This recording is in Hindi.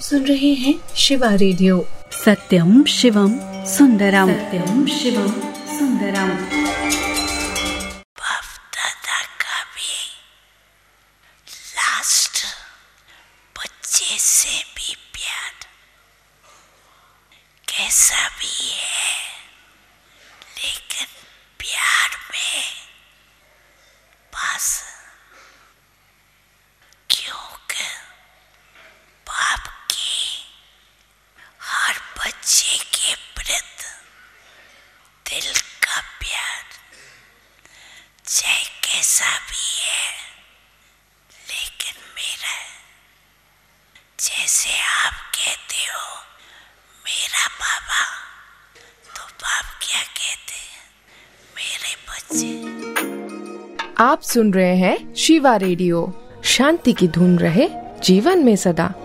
सुन रहे हैं शिवा रेडियो। सत्यम शिवम सुंदरम, सत्यम शिवम सुंदरम। बाप दादा का भी लास्ट बच्चे से भी प्यार कैसा भी है, लेकिन प्यार में बस क्योंकि बाप की हर बच्चे के प्रति दिल का प्यार चाहे कैसा भी है, लेकिन मेरा, जैसे आप कहते हो मेरा बाबा, तो बाप क्या कहते हैं, मेरे बच्चे। आप सुन रहे हैं शिवा रेडियो। शांति की धुन रहे जीवन में सदा।